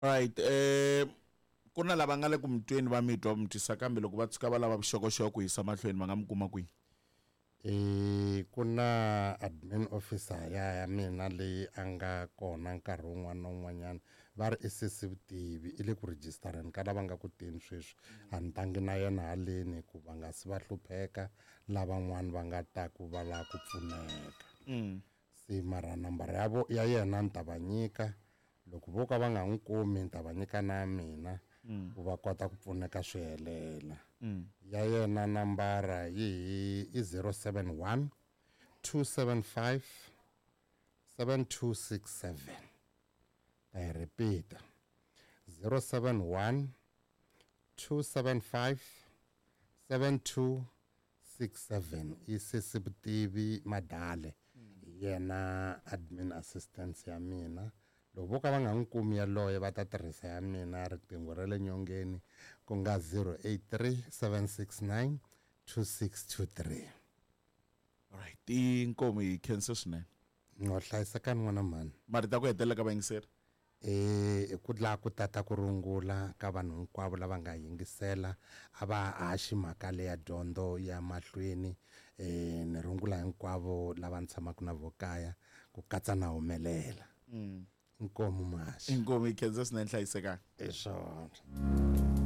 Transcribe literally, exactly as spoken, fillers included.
Right, eh kuna lava nga le ku mutweni va mitwa mutisa kambe loko va tshuka va lava vuxokoxoko ku yisa mahlweni va nga mi kuma kwihi? Eh kuna admin officer ya ya mina leyi a nga kona nkarhi wun'wana na wun'wanyana va ri isisi vutivi i le ku registereni ka lava nga ku teni sweswi a ni tangi na yena haleni ku va nga si va hlupheka lavan'wana va nga ta ku va lava ku pfuneka. Se mara nambara ya vo ya yena ni ta va nyika loko vo ka va nga n'wi kumi ni ta va nyika na mina ku va kota ku pfuneka swi helela. Ya yena nambara yi i zero seven one two seven five seven two six seven. Ta yi repeat zero seven one two seven five seven two six seven. Isisi Vutivi Madale yena admin assistance ya mina. Loko vo ka va nga n'wi kumi yaloye va ta tirhisa ya mina riqingho ra le nyongeni ku nga zero eight three seven six nine two six two three. Alright, inkomo hi khensa swinene. No hlayiseka n'wana mani. Mari ta ku hetelela ka vayingiseri. Eh ku la ku tata ku rungula ka vanhu hinkwavo lava nga yingisela a va haxi mhaka leya dyondzo ya mahlweni. Eh ni rungula hinkwavo lava ni tshamaka na vo kaya ku katsa na Humelela. Inkomo mashi. Inkomo hi khensa swinene hlayiseka. Hi swona.